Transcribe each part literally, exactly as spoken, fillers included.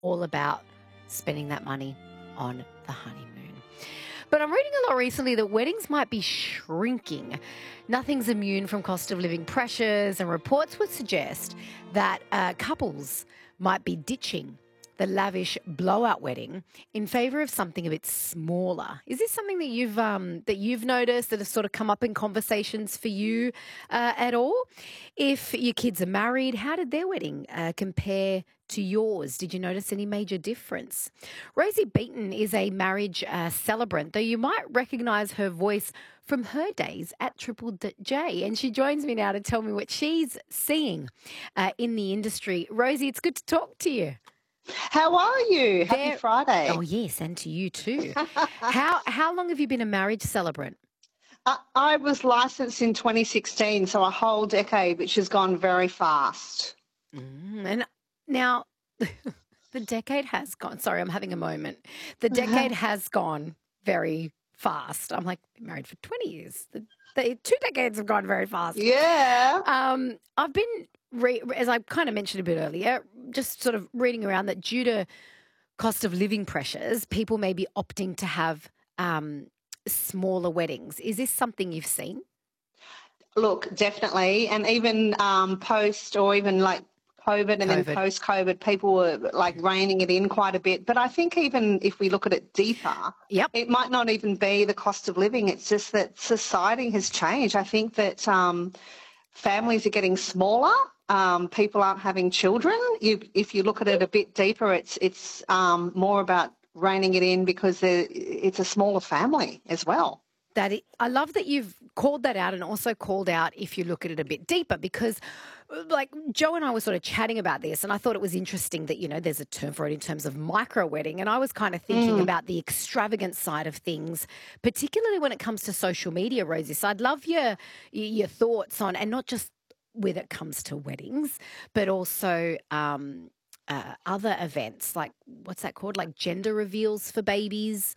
all about spending that money on the honeymoon. But I'm reading a lot recently that weddings might be shrinking. Nothing's immune from cost of living pressures, and reports would suggest that uh, couples might be ditching the lavish blowout wedding in favour of something a bit smaller. Is this something that you've um, that you've noticed that has sort of come up in conversations for you uh, at all? If your kids are married, how did their wedding uh, compare to yours? Did you notice any major difference? Rosie Beaton is a marriage uh, celebrant, though you might recognise her voice from her days at Triple J, and she joins me now to tell me what she's seeing uh, in the industry. Rosie, it's good to talk to you. How are you? Happy There- Friday. Oh, yes, and to you too. how how long have you been a marriage celebrant? I, I was licensed in twenty sixteen, so a whole decade, which has gone very fast. Mm, and now the decade has gone. Sorry, I'm having a moment. The decade has gone very fast. I'm like, been married for twenty years. The, the two decades have gone very fast. Yeah. Um, I've been, re- as I kind of mentioned a bit earlier, just sort of reading around that due to cost of living pressures, people may be opting to have um, smaller weddings. Is this something you've seen? Look, definitely. And even um, post or even like COVID and then COVID. post-COVID, people were like reining it in quite a bit. But I think even if we look at it deeper, Yep. it might not even be the cost of living. It's just that society has changed. I think that um, families are getting smaller. Um, people aren't having children. You, if you look at it a bit deeper, it's it's um, more about reining it in because they're- it's a smaller family as well. That it, I love that you've called that out and also called out if you look at it a bit deeper, because like Joe and I were sort of chatting about this, and I thought it was interesting that, you know, there's a term for it in terms of micro wedding, and I was kind of thinking Mm. about the extravagant side of things, particularly when it comes to social media, Rosie. So I'd love your your thoughts on, and not just when it comes to weddings, but also um, uh, other events, like what's that called, like gender reveals for babies.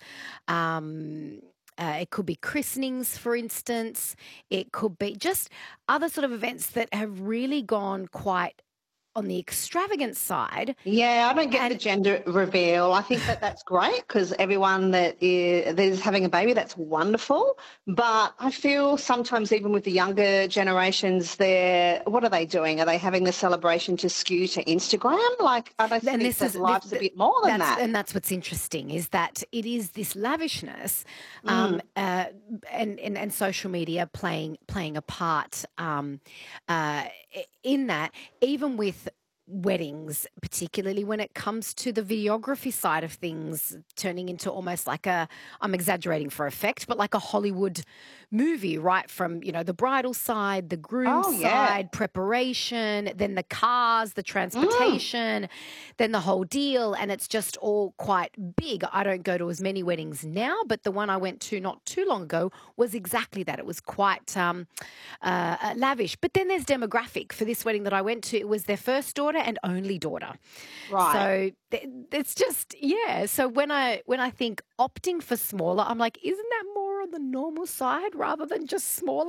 Um, uh, it could be christenings, for instance. It could be just other sort of events that have really gone quite on the extravagant side. Yeah, I don't get the And- gender reveal. I think that that's great because everyone that is, that is having a baby, that's wonderful. But I feel sometimes even with the younger generations, they're, what are they doing? Are they having the celebration to skew to Instagram? Like, I don't And think this that is- life's this- a bit more than that's, that. And that's what's interesting, is that it is this lavishness um, Mm. uh, and, and, and social media playing playing a part um, uh, in that, even with weddings, particularly when it comes to the videography side of things, turning into almost like a, I'm exaggerating for effect, but like a Hollywood movie, right? From, you know, the bridal side, the groom Oh, yeah. side, preparation, then the cars, the Mm. transportation, then the whole deal. And it's just all quite big. I don't go to as many weddings now, but the one I went to not too long ago was exactly that. It was quite um, uh, uh, lavish. But then there's demographic. For this wedding that I went to, it was their first daughter and only daughter. Right. So th- it's just, yeah. So when I when I think opting for smaller, I'm like, isn't that more on the normal side rather than just smaller?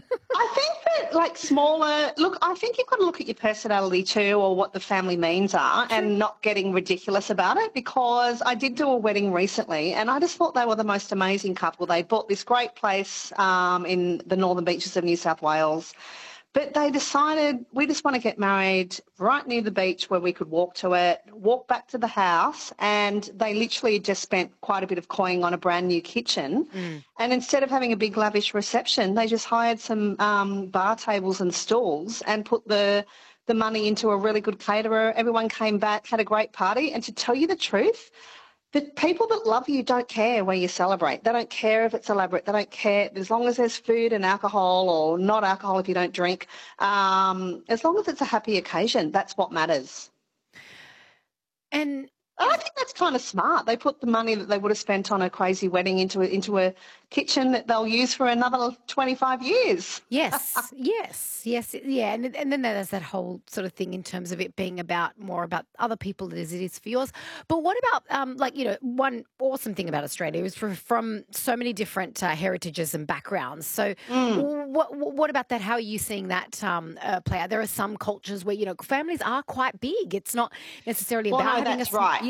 I think that like smaller, look, I think you've got to look at your personality too, or what the family means are, and not getting ridiculous about it, because I did do a wedding recently and I just thought they were the most amazing couple. They bought this great place um, in the northern beaches of New South Wales. But they decided, we just want to get married right near the beach where we could walk to it, walk back to the house, and they literally just spent quite a bit of coin on a brand new kitchen. Mm. And instead of having a big lavish reception, they just hired some um, bar tables and stools and put the the money into a really good caterer. Everyone came back, had a great party. And to tell you the truth, the people that love you don't care where you celebrate. They don't care if it's elaborate. They don't care as long as there's food and alcohol, or not alcohol if you don't drink. Um, as long as it's a happy occasion, that's what matters. And And I think that's kind of smart. They put the money that they would have spent on a crazy wedding into a, into a kitchen that they'll use for another twenty-five years. yes, yes, yes, yeah. And, and then there's that whole sort of thing in terms of it being about more about other people as it is for yours. But what about, um, like, you know, one awesome thing about Australia is for, from so many different uh, heritages and backgrounds. So Mm. what, what about that? How are you seeing that um, uh, play out? There are some cultures where, you know, families are quite big. It's not necessarily Well, about no, having that's a sm- right.